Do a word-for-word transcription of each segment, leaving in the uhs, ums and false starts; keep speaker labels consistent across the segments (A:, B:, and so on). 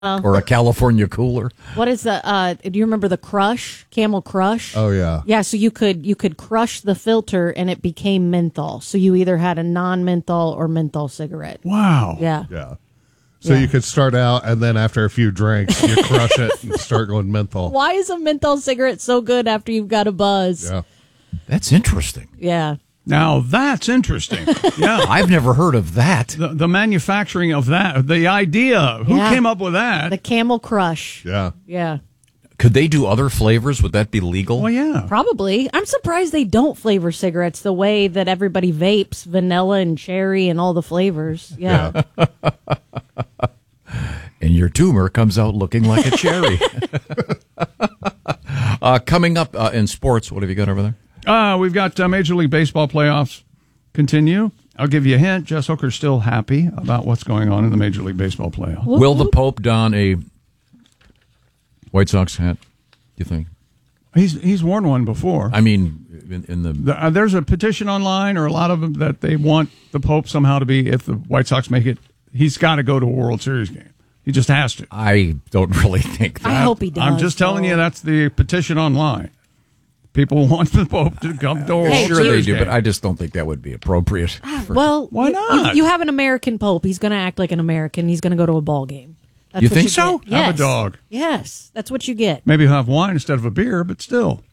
A: or a California Cooler.
B: What is the? Uh, do you remember the Crush, Camel Crush?
C: Oh yeah,
B: yeah. So you could you could crush the filter and it became menthol. So you either had a non-menthol or menthol cigarette.
D: Wow.
B: Yeah.
C: Yeah. So
B: yeah.
C: you could start out, and then after a few drinks, you crush it and start going menthol.
B: Why is a menthol cigarette so good after you've got a buzz?
C: Yeah.
A: That's interesting.
B: Yeah.
D: Now that's interesting. Yeah,
A: I've never heard of that.
D: The, the manufacturing of that, the idea. Who
B: Yeah.
D: came up with that?
B: The Camel Crush.
C: Yeah.
B: Yeah.
A: Could they do other flavors? Would that be legal?
D: Well, yeah.
B: Probably. I'm surprised they don't flavor cigarettes the way that everybody vapes, vanilla and cherry and all the flavors. Yeah.
C: Yeah.
A: And your tumor comes out looking like a cherry. uh, coming up uh, in sports, what have you got over there?
D: Uh, we've got uh, Major League Baseball playoffs continue. I'll give you a hint. Jess Hooker's still happy about what's going on in the Major League Baseball playoffs.
A: Will the Pope don a White Sox hat, do you think?
D: He's he's worn one before.
A: I mean, in, in the...
D: the uh, there's a petition online, or a lot of them, that they want the Pope somehow to be, if the White Sox make it, he's got to go to a World Series game. He just has to.
A: I don't really think that.
B: I hope he does.
D: I'm just telling you, that's the petition online. People want the Pope to come to a World
B: Hey,
A: Sure
D: Series
A: they do,
D: game.
A: but I just don't think that would be appropriate. for-
B: Well,
D: Why
B: you-
D: not?
B: You, you have an American Pope. He's going to act like an American. He's going to go to a ball game. That's
A: You
B: what
A: think so?
B: get.
D: Have a
B: Yes.
D: dog.
B: Yes. That's what you get.
D: Maybe he'll have wine instead of a beer, but still.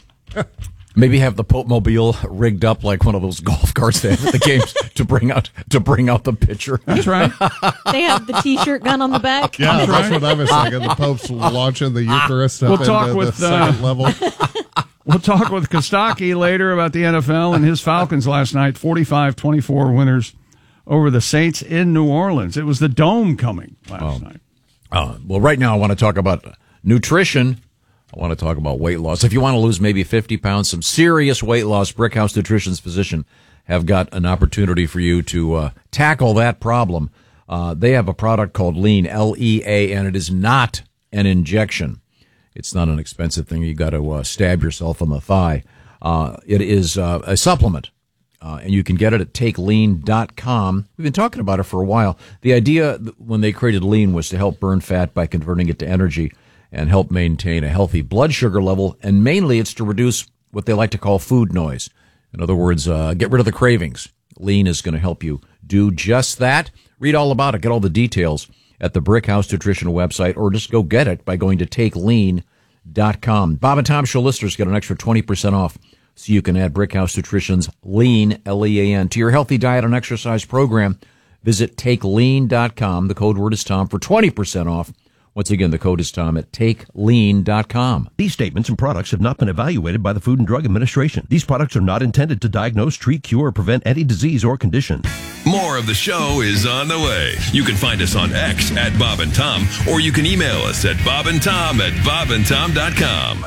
A: Maybe have the Pope Mobile rigged up like one of those golf carts they have at the games to bring out to bring out the pitcher.
D: That's right.
B: They have the T-shirt gun on the back.
C: Yeah, that's
D: right.
C: what I was thinking. The Pope's launching the Eucharist up
D: We'll talk
C: into
D: with,
C: the
D: uh,
C: second level.
D: We'll talk with Kostaki later about the N F L and his Falcons last night, forty-five twenty-four winners over the Saints in New Orleans. It was the Dome coming last night.
A: Uh, well, right now I want to talk about nutrition. I want to talk about weight loss. If you want to lose maybe fifty pounds, some serious weight loss, Brickhouse Nutrition's physician have got an opportunity for you to uh, tackle that problem. Uh, they have a product called Lean, L E A, and it is not an injection. It's not an expensive thing. You got to uh, stab yourself in the thigh. Uh, it is uh, a supplement. Uh, and you can get it at take lean dot com. We've been talking about it for a while. The idea when they created Lean was to help burn fat by converting it to energy and help maintain a healthy blood sugar level. And mainly it's to reduce what they like to call food noise. In other words, uh, get rid of the cravings. Lean is going to help you do just that. Read all about it. Get all the details at the Brickhouse Nutrition website, or just go get it by going to take lean dot com. Bob and Tom Show listeners get an extra twenty percent off. So you can add Brickhouse Nutrition's Lean, L E A N, to your healthy diet and exercise program. Visit take lean dot com. The code word is Tom for twenty percent off. Once again, the code is Tom at take lean dot com.
E: These statements and products have not been evaluated by the Food and Drug Administration. These products are not intended to diagnose, treat, cure, or prevent any disease or condition.
F: More of the show is on the way. You can find us on X at Bob and Tom, or you can email us at bob and tom at bob and tom dot com.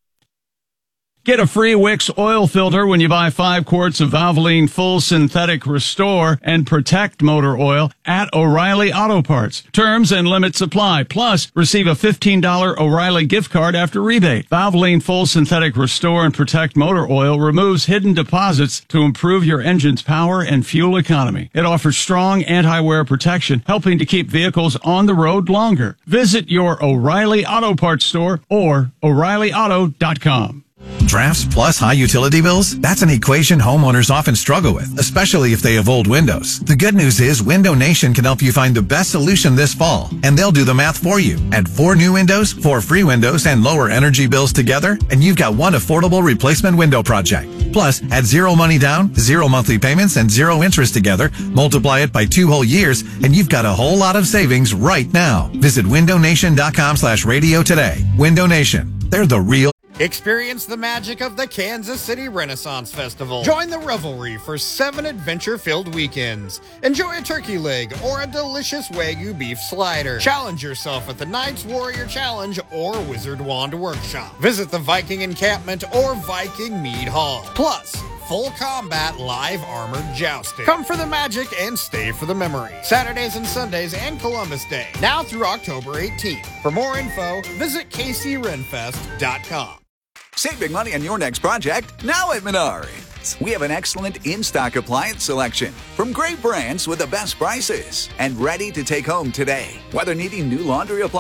D: Get a free Wix oil filter when you buy five quarts of Valvoline Full Synthetic Restore and Protect Motor Oil at O'Reilly Auto Parts. Terms and limits apply. Plus, receive a fifteen dollars O'Reilly gift card after rebate. Valvoline Full Synthetic Restore and Protect Motor Oil removes hidden deposits to improve your engine's power and fuel economy. It offers strong anti-wear protection, helping to keep vehicles on the road longer. Visit your O'Reilly Auto Parts store or O'Reilly Auto dot com.
G: Drafts plus high utility bills? That's an equation homeowners often struggle with, especially if they have old windows. The good news is Window Nation can help you find the best solution this fall, and they'll do the math for you. Add four new windows, four free windows, and lower energy bills together, and you've got one affordable replacement window project. Plus, add zero money down, zero monthly payments, and zero interest together, multiply it by two whole years, and you've got a whole lot of savings right now. Visit window nation dot com slash radio today. Window Nation. They're the real...
H: Experience the magic of the Kansas City Renaissance Festival. Join the revelry for seven adventure-filled weekends. Enjoy a turkey leg or a delicious Wagyu beef slider. Challenge yourself at the Knights Warrior Challenge or Wizard Wand Workshop. Visit the Viking Encampment or Viking Mead Hall. Plus, full combat live armored jousting. Come for the magic and stay for the memory. Saturdays and Sundays and Columbus Day. Now through October eighteenth. For more info, visit k c renfest dot com.
I: Save big money on your next project now at Minari. appliance. We have an excellent in-stock appliance selection from great brands with the best prices and ready to take home today. Whether needing new laundry appliances,